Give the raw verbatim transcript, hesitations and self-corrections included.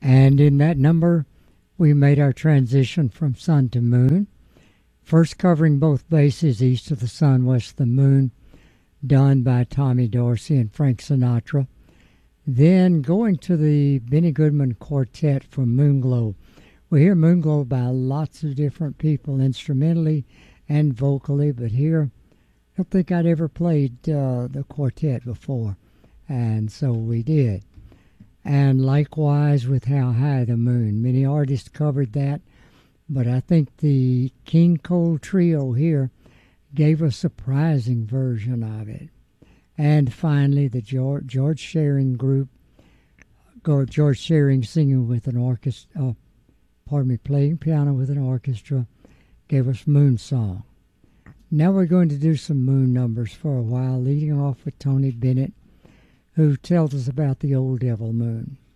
And in that number, we made our transition from sun to moon, first covering both bases, East of the Sun, West of the Moon, done by Tommy Dorsey and Frank Sinatra. Then going to the Benny Goodman Quartet for Moonglow. We hear Moonglow by lots of different people, instrumentally and vocally, but here, I don't think I'd ever played uh, the quartet before, and so we did. And likewise with How High the Moon. Many artists covered that, but I think the King Cole Trio here gave a surprising version of it. And finally, the George, George Shearing group, George Shearing singing with an orchestra, uh, pardon me, playing piano with an orchestra, gave us Moon Song. Now we're going to do some moon numbers for a while, leading off with Tony Bennett, who tells us about the Old Devil Moon.